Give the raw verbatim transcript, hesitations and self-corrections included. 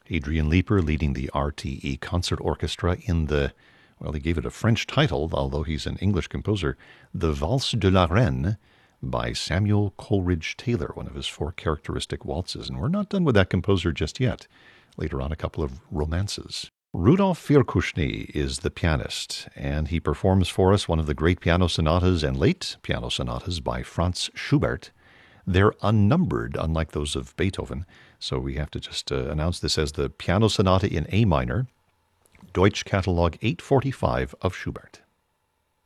Adrian Leeper leading the R T E Concert Orchestra in the, well, he gave it a French title, although he's an English composer, The Valse de la Reine by Samuel Coleridge Taylor, one of his four characteristic waltzes. And we're not done with that composer just yet. Later on, a couple of romances. Rudolf Virkushny is the pianist, and he performs for us one of the great piano sonatas and late piano sonatas by Franz Schubert. They're unnumbered, unlike those of Beethoven, so we have to just uh, announce this as the Piano Sonata in A minor, Deutsch Catalog eight forty-five of Schubert.